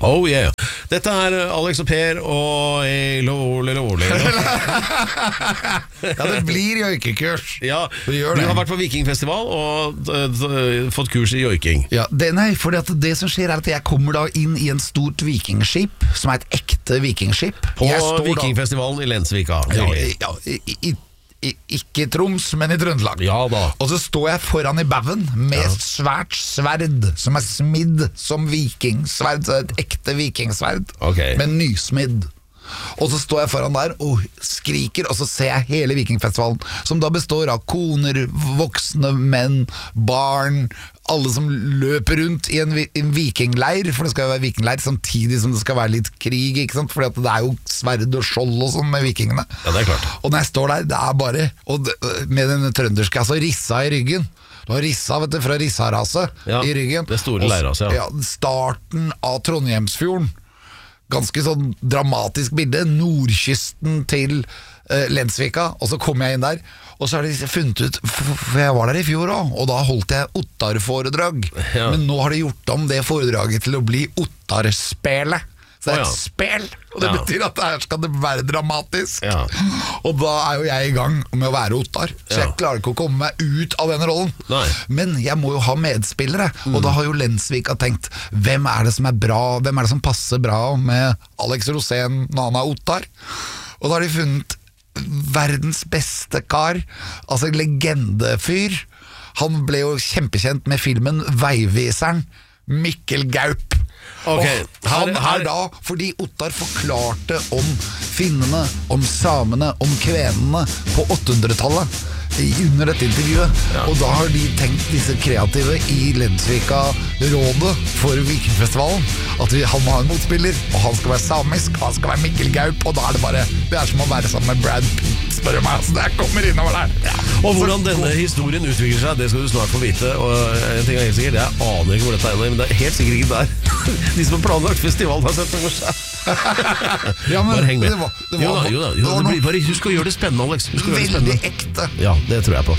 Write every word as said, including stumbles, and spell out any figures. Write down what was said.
Oh yeah. Dette er Alex og Per og lole, lole. Ja, det blir joikekurs. Ja, Vi gjør du det. har vært på vikingfestival og d- d- fått kurs i joiking. Ja, det, nei, for det som skjer er at jeg kommer da inn i en stort vikingskip, som er et ekte vikingskip. På Jeg står da- vikingfestivalen i Lensvika. Ja, Hyggelig. ja, i, i, i, ikke i Troms, men i Trøndelag. Ja da. Og så står jeg foran i baugen med et svært sverd som er smidd som vikingsverd, så et ekte vikingsverd, Ok. men nysmidd. Og så står jeg foran der og skriker, og så ser jeg hele vikingfestivalen, som da består av koner, voksne menn, barn, alle som løper rundt i en, vi- en vikingleir, for det skal jo være vikingleir samtidig som det skal være litt krig, ikke sant? Fordi at det er jo sverd og skjold og sånn med vikingene. Ja, det er klart. Og når jeg står der, det er bare og det, med den trønderske, altså rissa i ryggen. Du har rissa, vet du, fra rissaraset Ja, i ryggen. det store Og s- leiraset, ja. ja. Starten av Trondheimsfjorden. Ganske sånn dramatisk bilde. Nordkysten til eh, Lensvika, og så kommer jeg inn der. Og så har de funnet ut, f- for jeg var der i fjor også, og da holdt jeg Ottar-foredrag. Ja. Men nå har de gjort om det foredraget til å bli Ottar-spelet. Så det er Å, ja. et spel, og det Ja. betyr at her skal det være dramatisk. Ja. Og da er jo jeg i gang med å være Ottar, så jeg Ja. klarer ikke å komme meg ut av den rollen. Nei. Men jeg må jo ha medspillere, og da har jo Lensvika tenkt, hvem er det som er bra, hvem er det som passer bra med Alex Rosén når han er Ottar? Og da har de funnet verdens beste kar, altså en legendefyr. Han ble jo kjempekjent med filmen Veiviseren, Mikkel Gaup. Ok, Og han her- her- er da, fordi Ottar forklarte om finnene, om samene, om kvenene på åttehundretallet i- under dette intervjuet. Og da har de tenkt, disse kreative i Lensvika rådet for Vikingfestivalen, at vi, han må ha en motspiller, og han skal være samisk, og han skal være Mikkel Gaup, og da er det bare, det er som å være sammen med Brad Pitt, spør du meg, altså det kommer innover der. Og hvordan denne historien utvikler seg, det skal du snart få vite. Og en ting er helt sikkert, jeg aner ikke hvor dette ender, men det er helt sikkert ikke der. De som har planlagt festivalen har sett det for seg. Ja, men Bare heng med. det var- det var- jo da, jo da, jo, det var det noe- blir bare, husk å gjøre det spennende, Alex. Husk å gjøre det Veldig spennende. ekte. Ja, det tror jeg på.